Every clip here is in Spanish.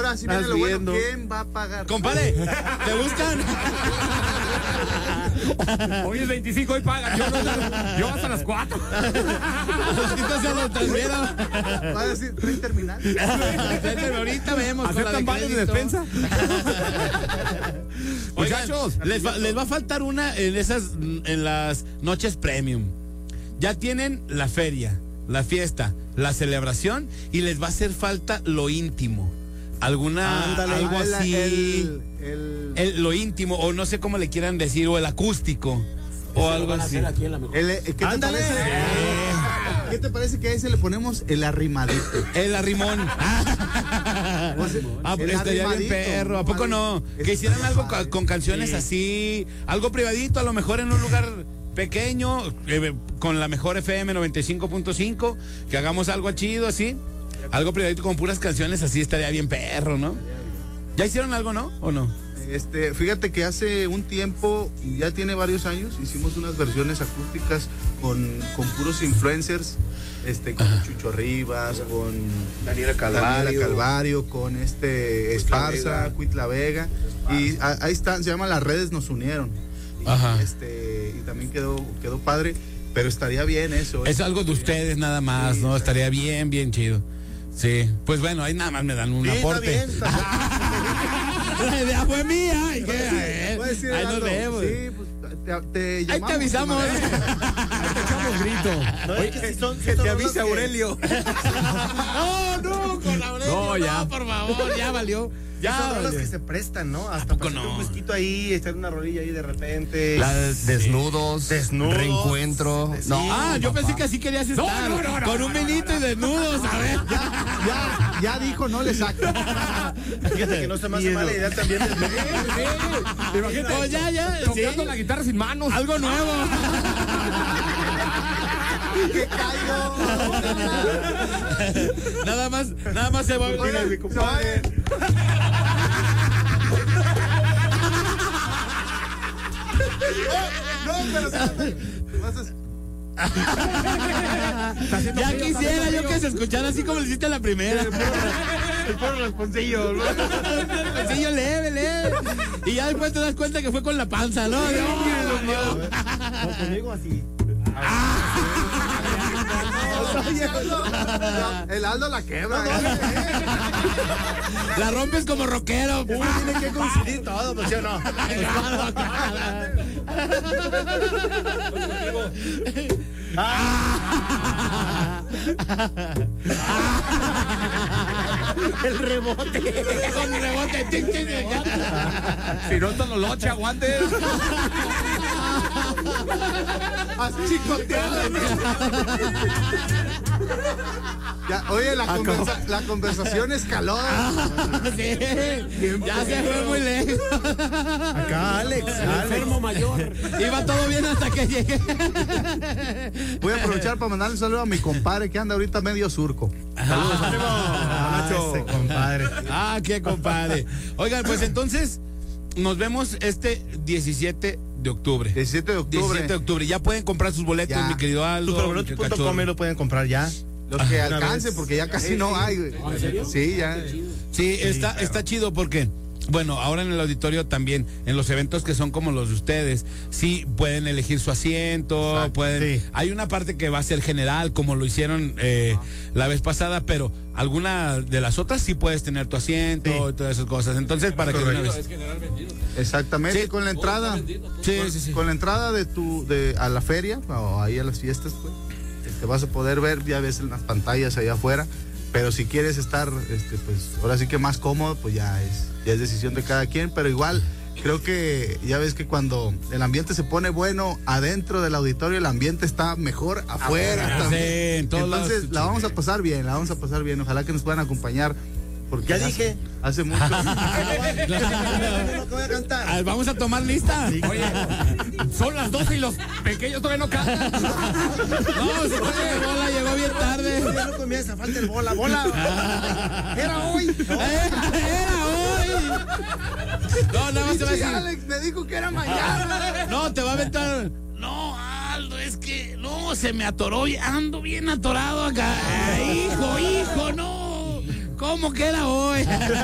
ahora sí viene lo bueno. ¿Quién va a pagar? Compadre, ¿te buscan? Hoy es 25, hoy pagan. Yo hasta las 4. Se los transfiero. Va a decir, ¿traen terminal? Ahorita vemos. ¿Aceptan vales de despensa? Muchachos, les va a faltar una en las noches premium. Ya tienen la feria, la fiesta, la celebración y les va a hacer falta lo íntimo. Algo así. Lo íntimo, o no sé cómo le quieran decir, o el acústico, o algo así. Ándale. ¿Qué te parece que a ese le ponemos el arrimadito? El arrimón. Estaría bien perro. ¿A poco no? Que hicieran algo con canciones así, algo privadito, a lo mejor en un lugar pequeño, con la mejor FM 95.5, que hagamos algo chido así, algo privadito con puras canciones así, estaría bien perro, ¿no? ¿Ya hicieron algo, no? ¿O no? Fíjate que hace un tiempo, ya tiene varios años, hicimos unas versiones acústicas con puros influencers, con Chucho Rivas, con Daniela Calvario, con Esparza, Cuitla Vega, y ahí están, se llama Las Redes Nos Unieron. Ajá. Y también quedó padre, pero estaría bien eso. Es algo de ustedes nada más, sí, ¿no? Estaría bien, bien chido. Sí, pues bueno, ahí nada más me dan un aporte. Está bien. La idea fue mía. Ahí nos vemos. Sí, pues te llamamos. Ahí te avisamos. Ahí te echamos grito. Oye, que te avise Aurelio. No, con Aurelio. No, ya. Por favor, ya valió. Ya son las que se prestan, ¿no? Hasta poco no. Un mezquito ahí, estar una rolilla ahí de repente. Desnudos, reencuentro. No, yo pensé que así querías estar. No. Con un vinito y desnudos, a ver. Ya dijo, no le saca. Fíjate que no se me hace mala idea también. Imagínate. Oh, ya. Tocando Sí. la guitarra sin manos. Algo nuevo. ¡Que caigo! Nada más se va a Oiga, mi compadre. No, pero ya quisiera yo que se escuchara así como lo hiciste la primera. el puro responsillo, ¿no? Responsillo leve. Y ya después te das cuenta que fue con la panza, ¿no? No, conmigo así. El Aldo la quebra. La rompes como rockero. Tiene que coincidir todo, ¿no? ¿Sí o no? El rebote. Con rebote. Si no, Tonoloche, aguante. Así chicoteando. Ya, oye, la conversación escaló. Sí, ya se fue muy lejos. Acá, Alex. Enfermo mayor. Iba todo bien hasta que llegué. Voy a aprovechar para mandarle un saludo a mi compadre que anda ahorita medio surco. Saludos, ese compadre. Qué compadre. Oigan, pues entonces nos vemos este 17 de octubre. 17 de octubre. 17 de octubre. Ya pueden comprar sus boletos, Ya. mi querido Aldo. Superboletos.com lo pueden comprar ya. Los que alcancen, porque ya casi no hay, güey. ¿En serio? Sí, ya. Sí, está chido porque, bueno, ahora en el auditorio también, en los eventos que son como los de ustedes, sí pueden elegir su asiento, Exacto, pueden. sí. Hay una parte que va a ser general, como lo hicieron la vez pasada, pero alguna de las otras sí puedes tener tu asiento y todas esas cosas. Entonces, para que de una vez. Exactamente, Sí. con la entrada. Sí. Con la entrada a la feria o ahí a las fiestas, pues, te vas a poder ver, ya ves en las pantallas allá afuera. Pero si quieres estar, pues ahora sí que más cómodo, pues ya es decisión de cada quien. Pero igual, creo que ya ves que cuando el ambiente se pone bueno adentro del auditorio, el ambiente está mejor afuera. Sí, en todos Entonces, lados. la vamos a pasar bien. Ojalá que nos puedan acompañar. Porque Ya dije. Hace mucho. Voy a cantar. Vamos a tomar lista. Oye, son las 12 y los pequeños todavía no cantan. No, bola llegó bien tarde. Ya no comienza, falta el bola. Era hoy. Era hoy. No, nada más te va a decir. Alex me dijo que era mañana. No, te va a aventar. No, Aldo, es que no, se me atoró. Ando bien atorado acá. Hijo, no. ¿Cómo como que era hoy.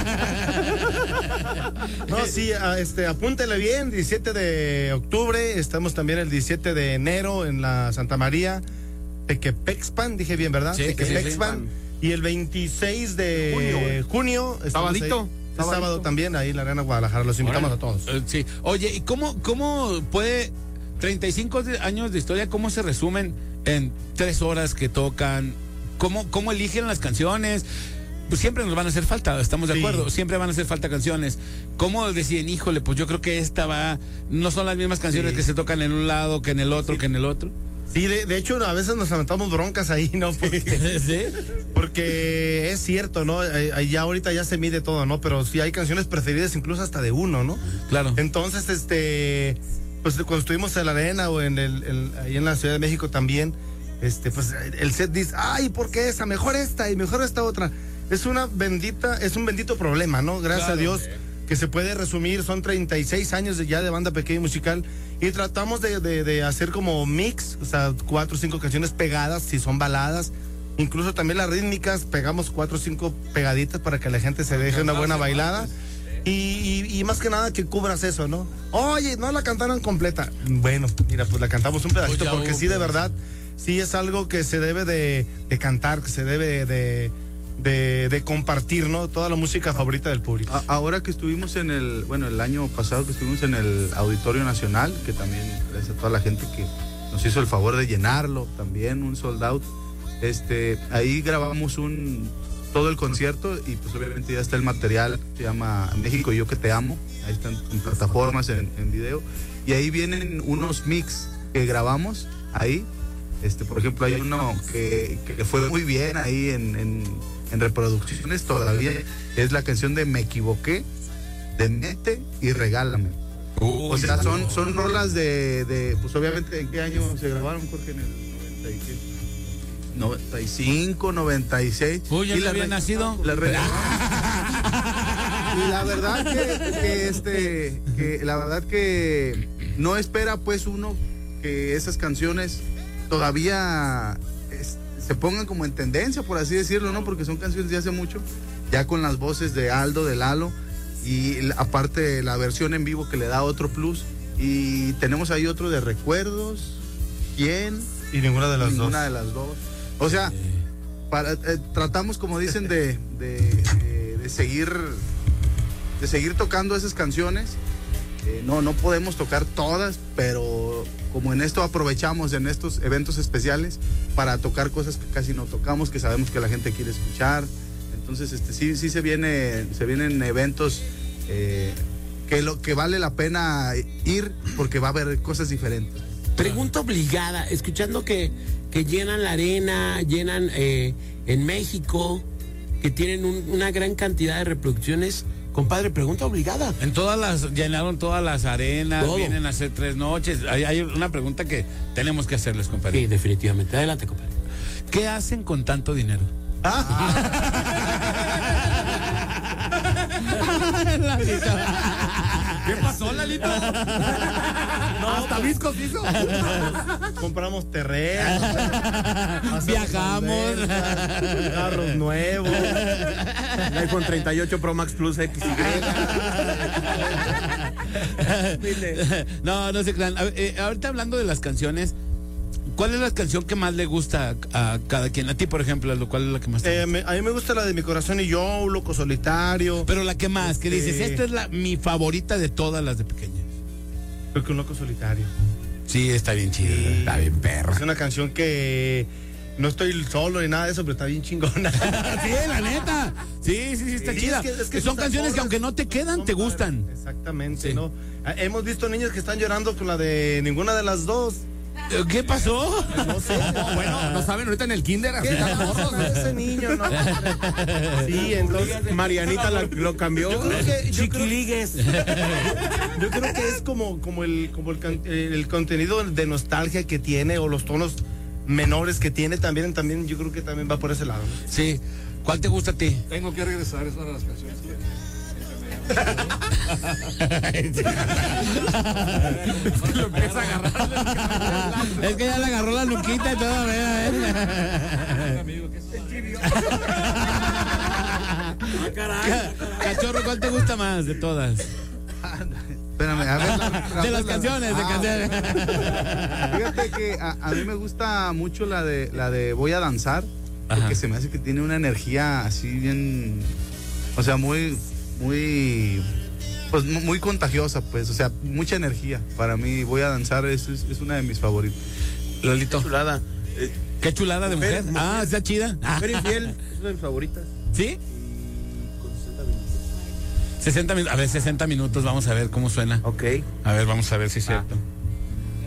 No, sí, apúntele bien, 17 de octubre, estamos también el 17 de enero en la Santa María, Tequepexpan, dije bien, ¿verdad? Sí, Tequepexpan. sí. Y el 26 de junio, Sabadito. sábado también, ahí en la Arena Guadalajara, los invitamos a todos. Sí. Oye, ¿y cómo puede 35 años de historia, cómo se resumen en 3 horas que tocan? ¿Cómo eligen las canciones? Pues siempre nos van a hacer falta, estamos de acuerdo, siempre van a hacer falta canciones. ¿Cómo deciden, híjole, pues yo creo que no son las mismas canciones que se tocan en un lado que en el otro, que en el otro? Sí, de hecho a veces nos aventamos broncas ahí, ¿no? Porque, ¿Sí? porque es cierto, ¿no? Ya ahorita ya se mide todo, ¿no? Pero sí hay canciones preferidas incluso hasta de uno, ¿no? Claro. Entonces, pues cuando estuvimos en la Arena o ahí en la Ciudad de México también, pues el set dice, ay, ¿por qué esa? Mejor esta y mejor esta otra. Es un bendito problema, ¿no? Gracias a Dios que se puede resumir, son 36 años ya de banda pequeña y musical y tratamos de hacer como mix, o sea, 4 o 5 canciones pegadas, si son baladas, incluso también las rítmicas, pegamos 4 o 5 pegaditas para que la gente se deje una buena bailada y más que nada que cubras eso, ¿no? Oye, no la cantaron completa. Bueno, mira, pues la cantamos un pedacito porque sí, de verdad, sí es algo que se debe de cantar, que se debe de compartir, ¿no? Toda la música favorita del público. Ahora que estuvimos el año pasado que estuvimos en el Auditorio Nacional, que también gracias a toda la gente que nos hizo el favor de llenarlo, también un sold out, ahí grabamos todo el concierto y pues obviamente ya está el material, se llama México y yo que te amo, ahí están en plataformas, en video, y ahí vienen unos mix que grabamos ahí, por ejemplo hay uno que fue muy bien ahí en reproducciones todavía, es la canción de Me Equivoqué, de Mete y Regálame. O sea, son rolas pues obviamente, ¿en qué año se grabaron, Jorge? En el 95, 96. Uy, ¿ya no había nacido? Y la verdad que no espera pues uno que esas canciones todavía se pongan como en tendencia, por así decirlo, ¿no? Porque son canciones de hace mucho, ya con las voces de Aldo, de Lalo, y aparte la versión en vivo que le da otro plus, y tenemos ahí otro de Recuerdos, ¿quién? Y ninguna de las dos. O sea, tratamos, como dicen, de seguir tocando esas canciones. No podemos tocar todas, pero como en esto aprovechamos en estos eventos especiales para tocar cosas que casi no tocamos, que sabemos que la gente quiere escuchar. Entonces, sí se vienen eventos que vale la pena ir porque va a haber cosas diferentes. Pregunta obligada, escuchando que llenan la arena, llenan en México, que tienen una gran cantidad de reproducciones. Compadre, pregunta obligada. Llenaron todas las arenas, todo. Vienen a hacer 3 noches. Hay una pregunta que tenemos que hacerles, compadre. Sí, definitivamente. Adelante, compadre. ¿Qué hacen con tanto dinero? ¿Qué pasó, Lalito? No, hasta viscos hizo. Compramos terreno, viajamos, carros nuevos, el iPhone 38 Pro Max Plus XY. No se crean. Ahorita hablando de las canciones, ¿cuál es la canción que más le gusta a cada quien? A ti, por ejemplo, ¿cuál es la que más te gusta? A mí me gusta la de Mi Corazón y Yo, Loco Solitario. Pero la que más, que dices, esta es mi favorita de todas las de pequeñas. Creo que Un Loco Solitario. Sí, está bien chida, está bien perra. Es una canción que no estoy solo ni nada de eso, pero está bien chingona. Sí, la neta. Sí, está chida. Es que son canciones que aunque no te quedan, te gustan. Exactamente, sí. ¿No? Hemos visto niños que están llorando con la de Ninguna de las Dos. ¿Qué pasó? No sé. Bueno, no saben ahorita en el kinder. Así están morros, ese niño, ¿no? Sí, entonces Marianita lo cambió. Chiquiligues. Yo creo que es como el contenido de nostalgia que tiene o los tonos menores que tiene también yo creo que también va por ese lado, ¿no? Sí. ¿Cuál te gusta a ti? Tengo que regresar, es una de las canciones que lo empieza a agarrar. Es que ya le agarró la nuquita y todo, Un amigo que es caray. Cachorro, ¿cuál te gusta más de todas? Espérame, a ver. De las canciones, de canciones. Fíjate que a mí me gusta mucho la de Voy a danzar, porque Ajá. se me hace que tiene una energía así bien, o sea, muy contagiosa, pues, o sea, mucha energía. Para mí, Voy a danzar es una de mis favoritos. Lolito. Chulada. Qué chulada de mujer. Ah, está chida. Ah. Mujer infiel, es una de mis favoritas. ¿Sí? Y con 60 minutos. 60 minutos. A ver, 60 minutos, vamos a ver cómo suena. Ok. A ver, vamos a ver si es cierto.